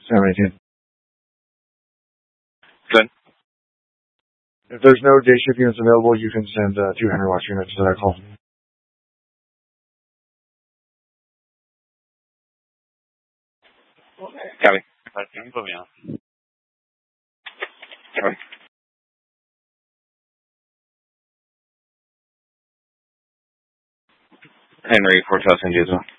Sam 18. Good. If there's no day shift units available, you can send 2 Henry Watch units to that call. Copy. Henry, 4000 Diesel.